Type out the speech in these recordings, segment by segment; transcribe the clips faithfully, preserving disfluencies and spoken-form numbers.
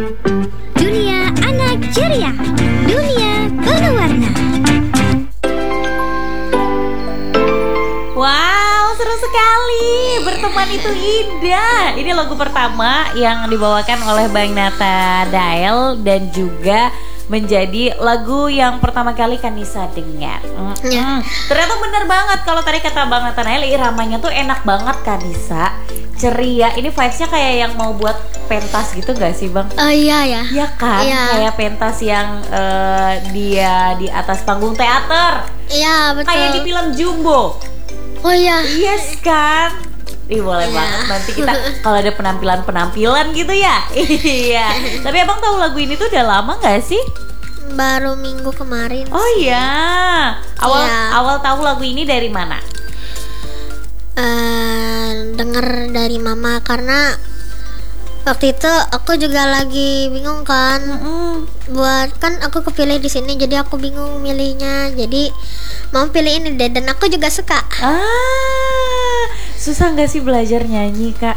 Dunia anak ceria, dunia penuh warna. Wow, seru sekali. Berteman itu indah. Ini lagu pertama yang dibawakan oleh Bang Nathanael dan juga menjadi lagu yang pertama kali Kanisa dengar. Mm-hmm. Ya. Ternyata bener banget kalau tadi kata Bang Nathanael, iramanya tuh enak banget Kanisa. Ceria, ini vibes-nya kayak yang mau buat pentas gitu gak sih Bang? Oh iya ya. Iya kan, Iya. kayak pentas yang uh, dia di atas panggung teater. Iya betul. Kayak di film Jumbo. Oh iya. Yes kan? Ih boleh Iya. banget nanti kita kalau ada penampilan-penampilan gitu ya. Iya. Tapi abang tahu lagu ini tuh udah lama nggak sih? Baru minggu kemarin. Oh iya. Awal Iya. awal tahu lagu ini dari mana? Uh, dengar dari mama karena waktu itu aku juga lagi bingung kan. Mm-mm. Buat kan aku kepilih di sini jadi aku bingung milihnya. Jadi mau pilih ini deh dan aku juga suka. Ah, susah nggak sih belajar nyanyi kak?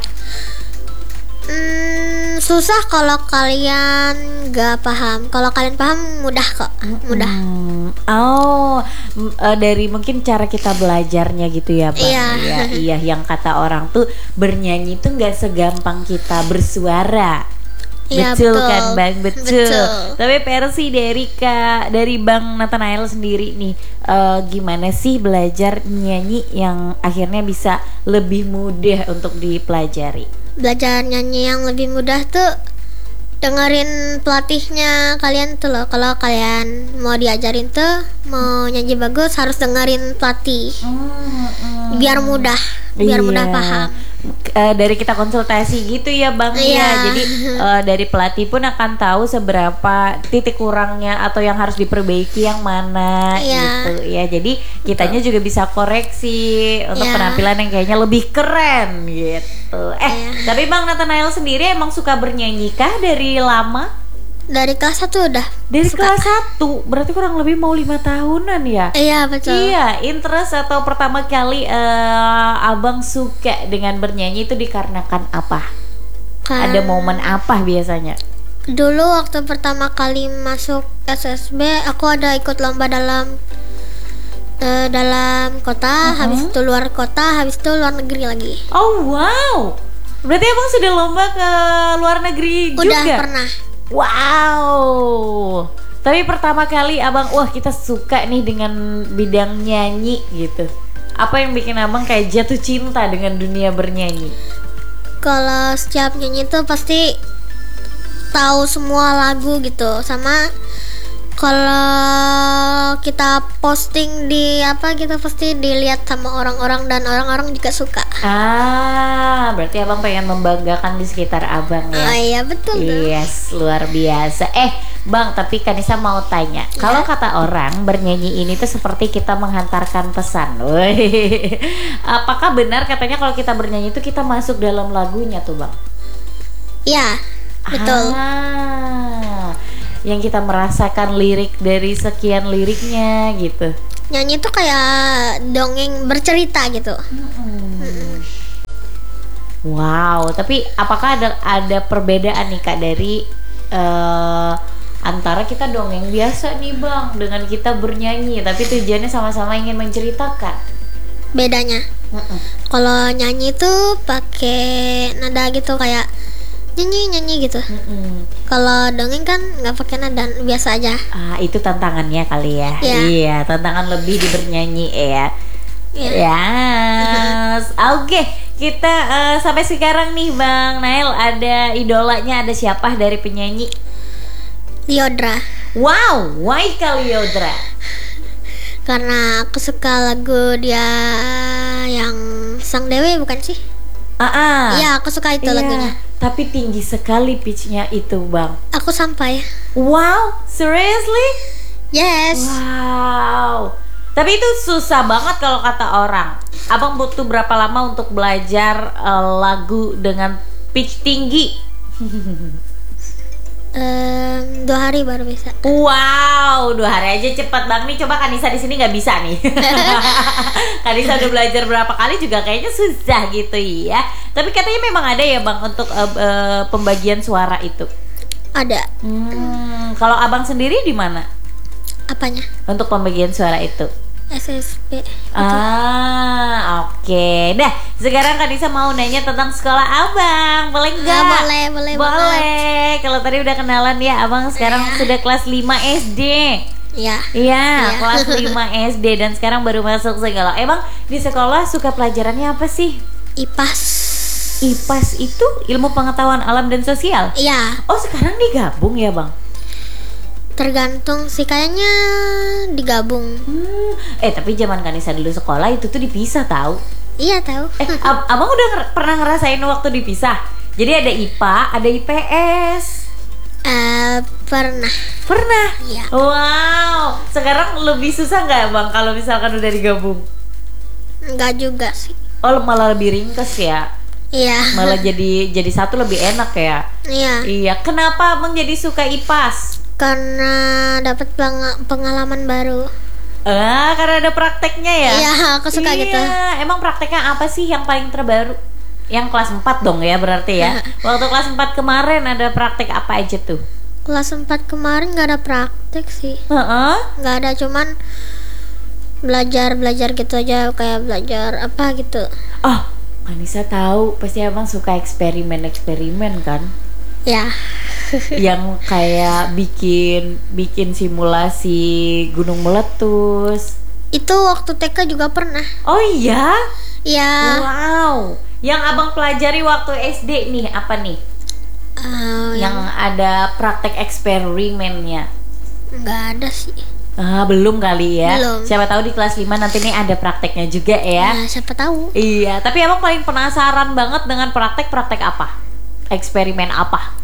Hmm, susah kalau kalian gak paham. Kalau kalian paham mudah kok. Mudah. Hmm. Oh, m- eh, dari mungkin cara kita belajarnya gitu ya, Bang. Iya. Iya, iya. Yang kata orang tuh bernyanyi tuh nggak segampang kita bersuara. Iya, betul, betul. kan, Bang? Betul. Betul. Tapi versi dari Kak, dari Bang Nathanael sendiri nih, eh, gimana sih belajar nyanyi yang akhirnya bisa lebih mudah untuk dipelajari? Belajar nyanyi yang lebih mudah tuh dengerin pelatihnya kalian tuh loh. Kalau kalian mau diajarin tuh mau nyanyi bagus harus dengerin pelatih biar mudah, biar Iya. mudah paham. Eh, dari kita konsultasi gitu ya Bang Iya. ya. Jadi eh, dari pelatih pun akan tahu seberapa titik kurangnya atau yang harus diperbaiki yang mana Iya. gitu ya. Jadi kitanya juga bisa koreksi untuk Iya. penampilan yang kayaknya lebih keren gitu. Eh, Iya. tapi Bang Nathanael sendiri emang suka bernyanyi kah dari lama? Dari kelas satu udah Dari suka. kelas satu, berarti kurang lebih mau lima tahunan ya? Iya betul. Iya, interest atau pertama kali eh, abang suka dengan bernyanyi itu dikarenakan apa? Kan Ada momen apa biasanya? dulu waktu pertama kali masuk S S B aku ada ikut lomba dalam eh, dalam kota, habis itu luar kota, habis itu luar negeri lagi. Oh wow, berarti abang sudah lomba ke luar negeri Udah juga? pernah. Wow. Tapi pertama kali abang, wah kita suka nih dengan bidang nyanyi gitu. Apa yang bikin abang kayak jatuh cinta dengan dunia bernyanyi? Kalau setiap nyanyi tuh pasti tahu semua lagu gitu. Sama kalau kita posting di apa gitu pasti dilihat sama orang-orang dan orang-orang juga suka. Ah, berarti abang pengen membanggakan di sekitar abang ya? Oh iya betul tuh. Yes, luar biasa. Eh, Bang, tapi Kanisa mau tanya. Ya. Kalau kata orang bernyanyi ini tuh seperti kita menghantarkan pesan. Woi. Apakah benar katanya kalau kita bernyanyi itu kita masuk dalam lagunya tuh, Bang? Iya, betul. Ah, yang kita merasakan lirik dari sekian liriknya gitu. Nyanyi tuh kayak dongeng bercerita gitu. Wow, tapi apakah ada ada perbedaan nih Kak dari eh, antara kita dongeng biasa nih Bang dengan kita bernyanyi tapi tujuannya sama-sama ingin menceritakan? Bedanya. Kalau nyanyi tuh pakai nada gitu kayak nyanyi nyanyi gitu. Mm-mm. Kalau dongeng kan nggak pakai nada, biasa aja. Ah, itu tantangannya kali ya. Iya. Iya, tantangan lebih di bernyanyi ya. Iya. Yes. Oke, kita eh, sampai sekarang nih Bang Nael ada idolanya, ada siapa dari penyanyi? Liodra. Wow, why Kaliodra? Karena aku suka lagu dia yang Sang Dewi bukan sih? Ah, ah. Iya, aku suka itu Iya, lagunya. tapi tinggi sekali pitch-nya itu Bang. Aku sampai. Wow, seriously? Yes. Wow. Tapi itu susah banget kalau kata orang. Abang butuh berapa lama untuk belajar eh, lagu dengan pitch tinggi? Em, dua hari baru bisa. Wow, dua hari aja cepat Bang nih. Coba Kanisa di sini nggak bisa nih. Kanisa udah belajar berapa kali juga kayaknya susah gitu ya. Tapi katanya memang ada ya Bang untuk uh, uh, pembagian suara itu. Ada. Hmm, kalau abang sendiri di mana Apanya? untuk pembagian suara itu? S S B. Ah, oke. Dah, sekarang Kanisa mau nanya tentang sekolah abang. Boleh nggak? Ah, boleh, boleh Boleh. Kalau tadi udah kenalan ya, abang sekarang Iya. sudah kelas lima S D. Ya. Iya, Iya. kelas lima S D dan sekarang baru masuk sekolah. Emang di sekolah suka pelajarannya apa sih? I P A S. I P A S itu ilmu pengetahuan alam dan sosial. Iya, Oh, sekarang digabung ya, Bang? tergantung sih, kayaknya digabung. Hmm. Eh, tapi zaman Kanisa dulu sekolah itu tuh dipisah tahu. Iya tahu. Eh, ab- abang udah nger- pernah ngerasain waktu dipisah? Jadi ada I P A, ada I P S. Eh, pernah. Pernah? Iya. Wow. Sekarang lebih susah nggak, Bang, kalau misalkan udah digabung? Enggak juga sih. Oh, malah lebih ringkes ya. Iya. Malah jadi jadi satu lebih enak ya. Iya. Iya. Kenapa Abang jadi suka I P A S? Karena dapat peng- pengalaman baru. Ah, karena ada prakteknya ya. Iya, aku suka Iya. gitu. Emang prakteknya apa sih yang paling terbaru? Yang kelas empat dong ya berarti ya. Waktu kelas empat kemarin ada praktek apa aja tuh? Kelas empat kemarin nggak ada praktek sih. Heeh. Nggak ada, cuman belajar-belajar gitu aja, kayak belajar apa gitu. Oh, Kanisa tahu pasti Abang suka eksperimen-eksperimen kan? Ya. Yang kayak bikin bikin simulasi gunung meletus. Itu waktu T K juga pernah. Oh iya? Ya. Wow. Yang Abang pelajari waktu S D nih apa nih? eh, Yang ada praktek eksperimennya. nggak ada sih. Ah, belum kali ya. Belum. Siapa tahu di kelas lima nanti nih ada prakteknya juga ya. Nah, siapa tahu. Iya, tapi Abang paling penasaran banget dengan praktek-praktek apa? Eksperimen apa?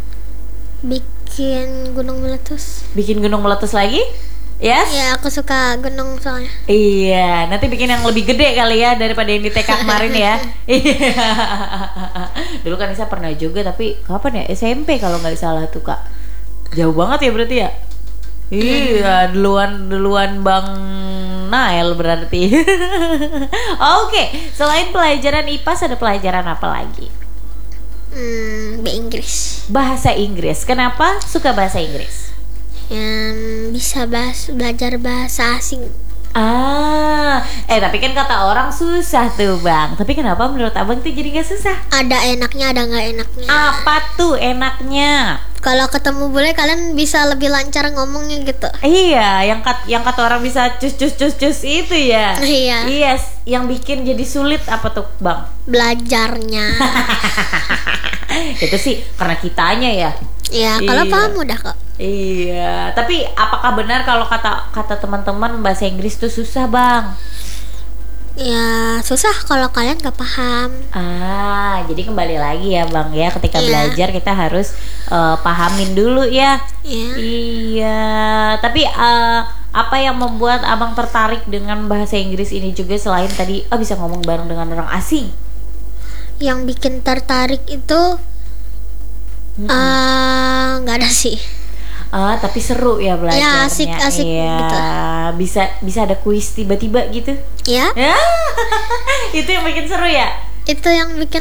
Bikin gunung meletus. Bikin gunung meletus lagi? Yes? Ya, aku suka gunung soalnya. Iya, nanti bikin yang lebih gede kali ya daripada yang di T K kemarin ya. Iya. Dulu kan Nisa pernah juga, tapi kapan ya? S M P kalau nggak salah tuh Kak. Jauh banget ya berarti ya? Iya, duluan duluan Bang Nael berarti. Oke, selain pelajaran I P A S ada pelajaran apa lagi? Hmm, B Inggris. Bahasa Inggris. Kenapa suka bahasa Inggris? Yang bisa bahas, belajar bahasa asing. Ah, eh tapi kan kata orang susah tuh Bang. Tapi kenapa menurut Abang tuh jadi gak susah? Ada enaknya, ada nggak enaknya. Apa tuh enaknya? Kalau ketemu bule, kalian bisa lebih lancar ngomongnya gitu. Iya, yang kat, yang kata orang bisa cus cus cus cus itu ya. Iya. Iya, yang bikin jadi sulit apa tuh Bang? Belajarnya. Itu sih karena kitanya ya. Ya, kalau Iya. paham udah kok. Iya, tapi apakah benar kalau kata kata teman-teman bahasa Inggris tuh susah Bang? Ya, susah kalau kalian nggak paham. Ah, jadi kembali lagi ya Bang ya, ketika Iya. belajar kita harus eh, pahamin dulu ya. Ya. Iya, tapi eh, apa yang membuat Abang tertarik dengan bahasa Inggris ini juga selain tadi oh bisa ngomong bareng dengan orang asing? Yang bikin tertarik itu eh, nggak ada sih. Ah, tapi seru ya belajarnya. asik- asik Iya, gitu. bisa bisa ada kuis tiba-tiba gitu. Ya, Ya, itu yang bikin seru ya. itu yang bikin